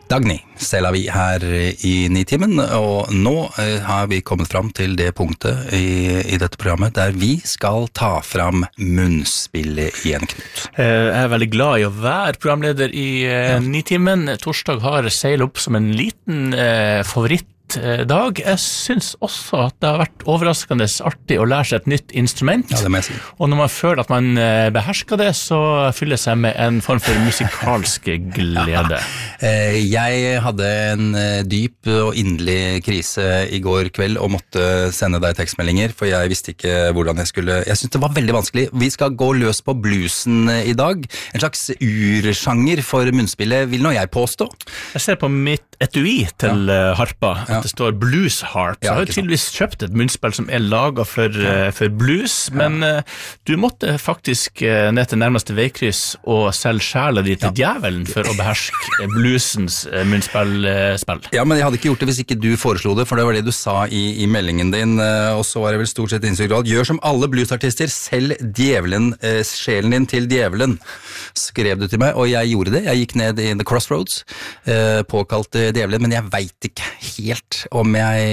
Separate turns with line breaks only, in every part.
Dagny, Stella vi her i Nitimen, og nå har vi kommet fram til det punktet i dette programmet der vi skal ta fram munnspillet igjen, Knut.
Jeg veldig glad i å være programleder i Nitimen. Torsdag har seilet opp som en liten favorittdag. Jeg synes også at det har vært overraskende artig å lære seg et nytt instrument.
Ja, det må jeg si.
Og når man føler at man behersker det, så fylles jeg med en form for musikalsk glede.
Jeg hadde en dyp og inderlig krise i går kveld og måtte sende deg tekstmeldinger, for jeg visste ikke hvordan jeg skulle. Jeg synes det var veldig vanskelig. Vi skal gå løs på bluesen i dag. En slags ursjanger for munnspillet, vil nå jeg påstå.
Jeg ser på mitt etui til harpa at det står blues harp. Så jeg har jo tydeligvis kjøpt et munnspill som laget for blues, men du måtte faktisk ned til nærmeste veikryss og selge sjela di til djevelen for å beherske bluesens munnspill.
Ja, men jeg hadde ikke gjort det hvis ikke du foreslo det, for det var det du sa i meldingen din, og så var det vel stort sett innsikt. Gjør som alle bluesartister, selg djevelen, sjelen din til djevelen, skrev du til meg, og jeg gjorde det. Jeg gikk ned i The Crossroads, påkalt djevelen, men jeg vet ikke helt om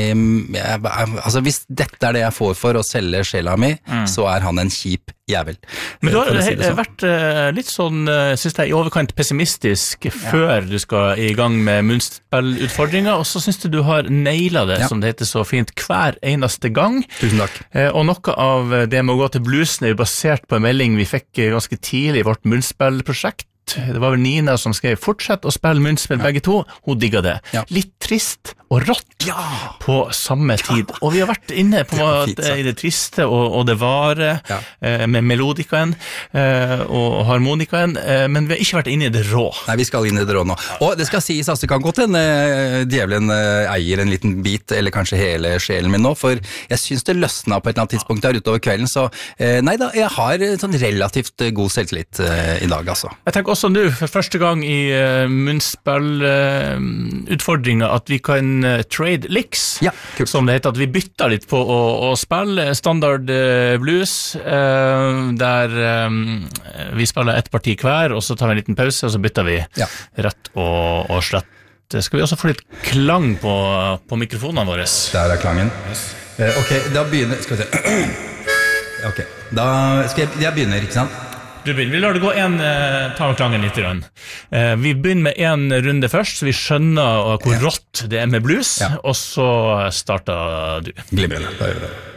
altså hvis dette det jeg får for å selge sjela mi, så han en kjip jævel.
Men du har vært litt sånn, synes jeg, i overkant pessimistisk før du skal i gang med munnspillutfordringer, og så synes du har nailet det, som det heter så fint, hver eneste gang.
Tusen takk.
Og noe av det med å gå til bluesen jo basert på en melding vi fikk ganske tidlig i vårt munnspillprosjekt. Det var vel Nina som skrev fortsett å spille munnspill begge to, hun digget det. Litt trist og rått på samme tid. Og vi har vært inne på i det triste og det vare med melodikaen og harmonikaen, men vi har ikke vært inne i det rå.
Nei, vi skal inn i det rå nå. Og det skal sies, altså, kan godt djevelen eier en liten bit, eller kanskje hele sjelen min nå, for jeg synes det løsna på et eller annet tidspunkt der utover kvelden, så nei da, jeg har sånn relativt god selvtillit i dag, altså.
Jeg tenker også nå, for første gang i munnspillutfordringen, at vi kan trade licks, som det heter, at vi bytter litt på å spille standard blues, der vi spiller et parti hver, og så tar vi en liten pause, og så bytter vi rett og slett. Skal vi også få litt klang på mikrofonene våre?
Der klangen. Ok, da begynner... Skal vi se. Ok, da skal jeg begynne, ikke sant?
Du begynner. Vi lar det gå ta klangen litt grann. Vi begynner med en runde først, så vi skjønner hvor rått det med blues, og så starter du.
Glimrende, da gjør vi det.